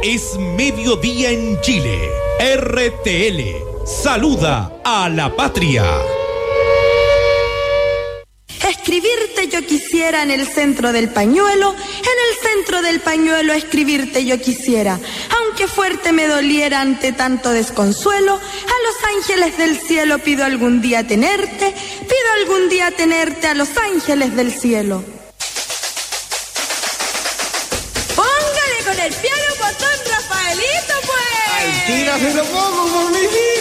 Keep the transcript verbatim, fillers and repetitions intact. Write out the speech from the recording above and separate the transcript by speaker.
Speaker 1: Es mediodía en Chile. R T L saluda a la patria.
Speaker 2: Escribirte yo quisiera en el centro del pañuelo, en el centro del pañuelo escribirte yo quisiera. Aunque fuerte me doliera ante tanto desconsuelo, a los ángeles del cielo pido algún día tenerte, pido algún día tenerte a los ángeles del cielo.
Speaker 3: Póngale con el piano botón, Rafaelito, pues.
Speaker 4: Al tiro se lo pongo por mi vida.